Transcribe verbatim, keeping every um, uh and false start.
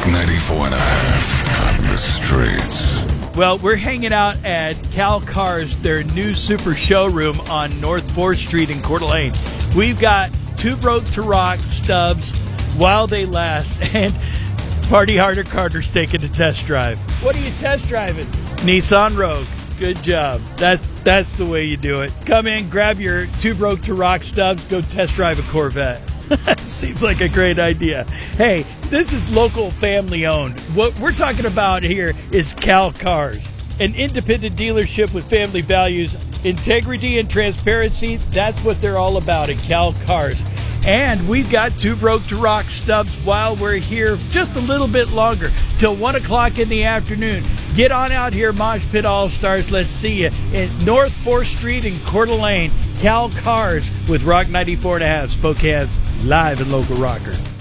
ninety-four and a half on the streets. Well, we're hanging out at Cal Cars, their new super showroom on North fourth Street in Coeur d'Alene. We've got Too Broke to Rock stubs while they last, and Party Harder Carter's taking a test drive. What are you test driving? Nissan Rogue. Good job. That's that's the way you do it. Come in, grab your Too Broke to Rock stubs, go test drive a Corvette. Seems like a great idea. Hey, this is local family owned. What we're talking about here is Cal Cars, an independent dealership with family values, integrity and transparency. That's what they're all about at Cal Cars. And we've got Too Broke to Rock stubs while we're here just a little bit longer, till one o'clock in the afternoon. Get on out here, Mosh Pit All-Stars. Let's see you in North fourth Street in Coeur d'Alene. Cal Cars with Rock ninety-four and a half, Spokane's live and local rocker.